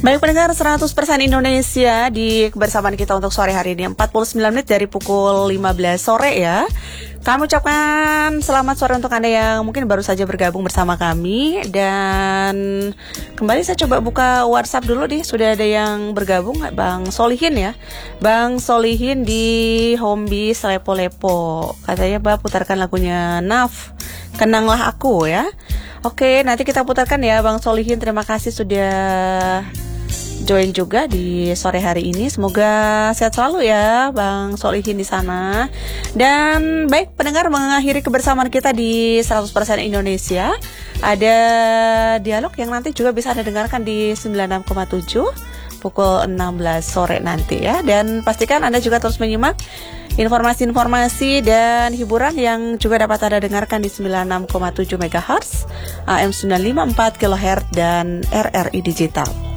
Baik pendengar 100% Indonesia di kebersamaan kita untuk sore hari ini 49 menit dari pukul 15 sore ya. Kami ucapkan selamat sore untuk Anda yang mungkin baru saja bergabung bersama kami. Dan kembali saya coba buka WhatsApp dulu nih. Sudah ada yang bergabung, Bang Solihin ya. Bang Solihin di Homebase Lepo-Lepo. Katanya Mbak putarkan lagunya Naf, Kenanglah Aku ya. Oke, nanti kita putarkan ya Bang Solihin. Terima kasih sudah join juga di sore hari ini. Semoga sehat selalu ya Bang Solihin di sana. Dan baik pendengar, mengakhiri kebersamaan kita di 100% Indonesia. Ada dialog yang nanti juga bisa Anda dengarkan di 96,7 pukul 16 sore nanti ya. Dan pastikan Anda juga terus menyimak informasi-informasi dan hiburan yang juga dapat Anda dengarkan di 96,7 MHz, AM 954 kHz dan RRI Digital.